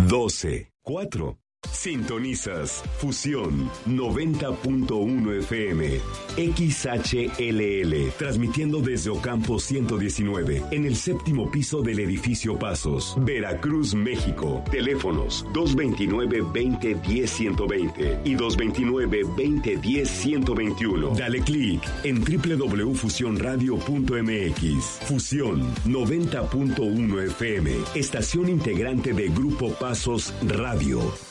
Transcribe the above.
12, 4. Sintonizas Fusión 90.1 FM XHLL, transmitiendo desde Ocampo 119 en el séptimo piso del edificio Pasos, Veracruz, México. Teléfonos 229-2010-120 y 229-2010-121. Dale clic en www.fusionradio.mx. Fusión 90.1 FM, estación integrante de Grupo Pasos Radio.